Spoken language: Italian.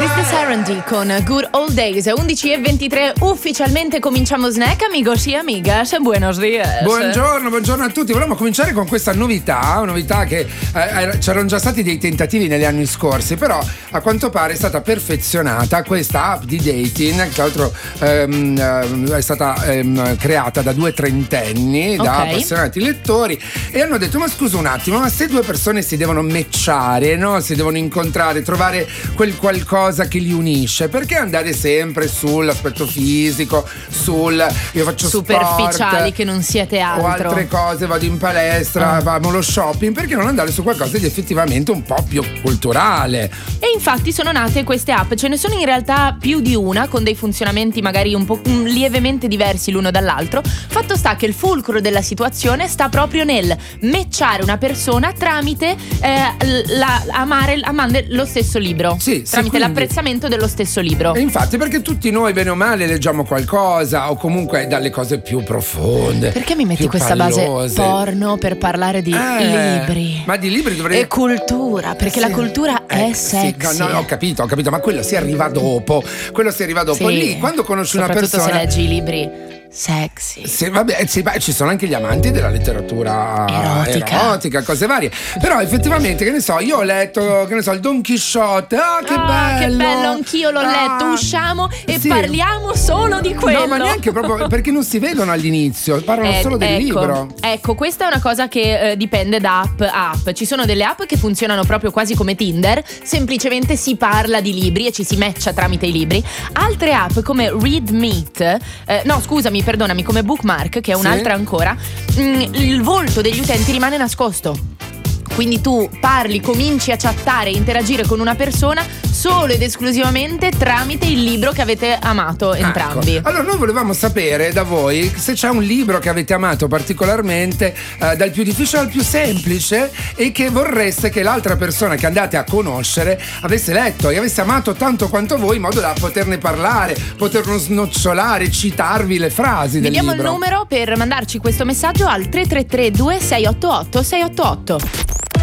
Chris Sarandon con Good Old Days. 11:23, ufficialmente cominciamo Snack, amigos y amigas. Buenos días. Buongiorno a tutti. Volevamo cominciare con questa novità che c'erano già stati dei tentativi negli anni scorsi, però a quanto pare è stata perfezionata questa app di dating, che tra l'altro è stata creata da due trentenni, da appassionati lettori, e hanno detto: ma scusa un attimo, ma se due persone si devono matchare, no? Si devono incontrare, trovare quel qualcosa che li unisce, perché andare sempre sull'aspetto fisico, io faccio superficiali, sport, che non siete altro, o altre cose, vado in palestra, vado allo shopping, perché non andare su qualcosa di effettivamente un po' più culturale? E infatti sono nate queste app, ce ne sono in realtà più di una, con dei funzionamenti magari un po' lievemente diversi l'uno dall'altro. Fatto sta che il fulcro della situazione sta proprio nel matchare una persona tramite amare lo stesso libro, tramite l'apprezzamento dello stesso libro. E infatti, perché tutti noi bene o male leggiamo qualcosa, o comunque dalle cose più profonde. Perché mi metti questa base porno per parlare di libri? Ma di libri dovrei... E cultura, perché la cultura è sexy. No, ho capito, ma quello si arriva dopo. Lì, quando conosci una persona, soprattutto se leggi i libri sexy. Ci sono anche gli amanti della letteratura erotica, cose varie. Però effettivamente, che ne so, io ho letto, il Don Chisciotte. Che bello! Che bello, anch'io l'ho letto. Usciamo e parliamo solo di quello. No, ma neanche proprio, perché non si vedono all'inizio, parlano solo del libro. Ecco, questa è una cosa che dipende da app a app. Ci sono delle app che funzionano proprio quasi come Tinder, semplicemente si parla di libri e ci si matcha tramite i libri. Altre app come Readmeet, perdonami, come Bookmark, che è un'altra ancora, il volto degli utenti rimane nascosto. Quindi tu parli, cominci a chattare, interagire con una persona solo ed esclusivamente tramite il libro che avete amato entrambi. Allora noi volevamo sapere da voi se c'è un libro che avete amato particolarmente, dal più difficile al più semplice, e che vorreste che l'altra persona che andate a conoscere avesse letto e avesse amato tanto quanto voi, in modo da poterne parlare, poterlo snocciolare, citarvi le frasi del libro. Vediamo il numero per mandarci questo messaggio al 333 2688 688.